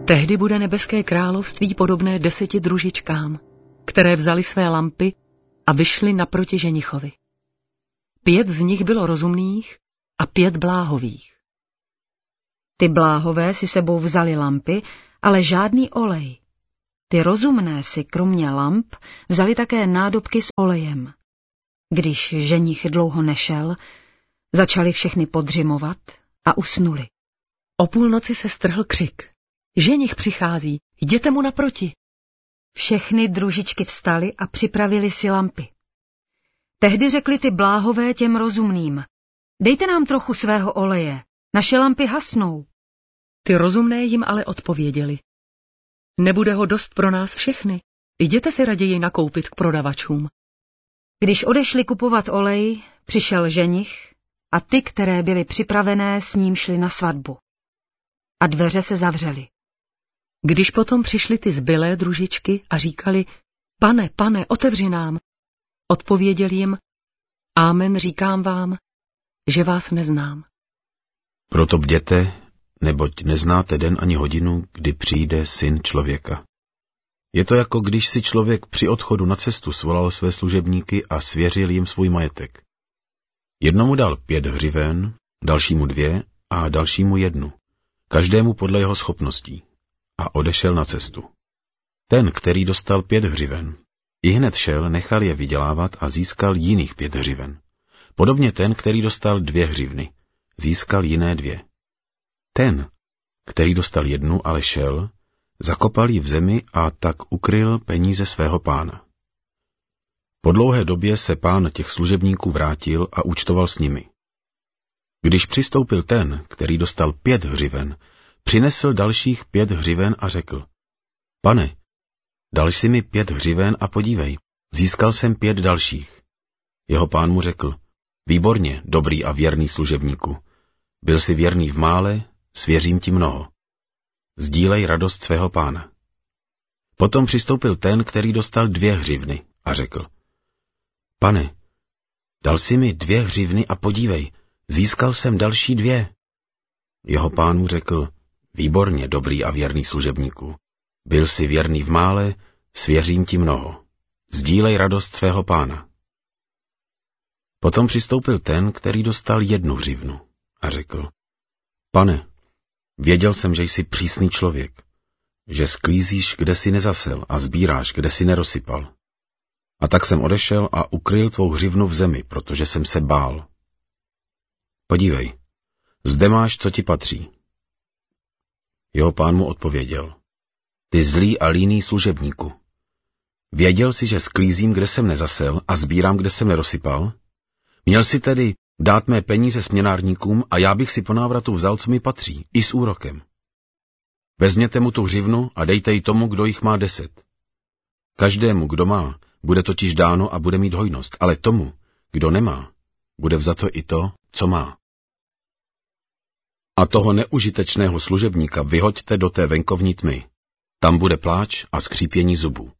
Tehdy bude nebeské království podobné 10 družičkám, které vzali své lampy a vyšly naproti ženichovi. 5 z nich bylo rozumných a 5 bláhových. Ty bláhové si sebou vzali lampy, ale žádný olej. Ty rozumné si kromě lamp vzali také nádobky s olejem. Když ženich dlouho nešel, začali všechny podřimovat a usnuli. O půlnoci se strhl křik. Ženich přichází, jděte mu naproti. Všechny družičky vstaly a připravili si lampy. Tehdy řekli ty bláhové těm rozumným: dejte nám trochu svého oleje, naše lampy hasnou. Ty rozumné jim ale odpověděli: nebude ho dost pro nás všechny, jděte si raději nakoupit k prodavačům. Když odešli kupovat olej, přišel ženich a ty, které byly připravené, s ním šli na svatbu. A dveře se zavřely. Když potom přišly ty zbylé družičky a říkali: pane, pane, otevři nám, odpověděl jim: amen, říkám vám, že vás neznám. Proto bděte, neboť neznáte den ani hodinu, kdy přijde Syn člověka. Je to jako když si člověk při odchodu na cestu svolal své služebníky a svěřil jim svůj majetek. Jednomu dal 5 hřiven, dalšímu 2 a dalšímu 1, každému podle jeho schopností, a odešel na cestu. Ten, který dostal 5 hřiven, ihned šel, nechal je vydělávat a získal jiných 5 hřiven. Podobně ten, který dostal 2 hřivny, získal jiné 2. Ten, který dostal 1, ale šel, zakopal ji v zemi a tak ukryl peníze svého pána. Po dlouhé době se pán těch služebníků vrátil a účtoval s nimi. Když přistoupil ten, který dostal 5 hřiven, přinesl dalších 5 hřiven a řekl: pane, dal jsi mi 5 hřiven a podívej, získal jsem 5 dalších. Jeho pán mu řekl: výborně, dobrý a věrný služebníku, byl jsi věrný v mále, svěřím ti mnoho. Sdílej radost svého pána. Potom přistoupil ten, který dostal 2 hřivny a řekl: pane, dal jsi mi 2 hřivny a podívej, získal jsem další 2. Jeho pán mu řekl: výborně, dobrý a věrný služebníku, byl jsi věrný v mále, svěřím ti mnoho. Sdílej radost svého pána. Potom přistoupil ten, který dostal 1 hřivnu a řekl: pane, věděl jsem, že jsi přísný člověk, že sklízíš, kde si nezasel a sbíráš, kde si nerozsypal. A tak jsem odešel a ukryl tvou hřivnu v zemi, protože jsem se bál. Podívej, zde máš, co ti patří. Jeho pán mu odpověděl: ty zlý a líný služebníku, věděl jsi, že sklízím, kde jsem nezasel a sbírám, kde jsem nerozsypal? Měl jsi tedy dát mé peníze směnárníkům a já bych si po návratu vzal, co mi patří, i s úrokem. Vezměte mu tu hřivnu a dejte ji tomu, kdo jich má 10. Každému, kdo má, bude totiž dáno a bude mít hojnost, ale tomu, kdo nemá, bude vzato i to, co má. A toho neužitečného služebníka vyhoďte do té venkovní tmy. Tam bude pláč a skřípění zubů.